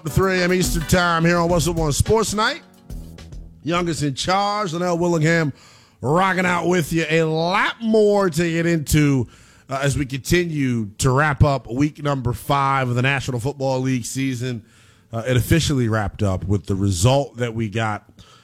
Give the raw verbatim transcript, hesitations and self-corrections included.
three a.m. Eastern Time here on What's Up on Sports Night. Youngest in charge, Linnell Willingham, rocking out with you. A lot more to get into uh, as we continue to wrap up week number five of the National Football League season. Uh, it officially wrapped up with the result that we got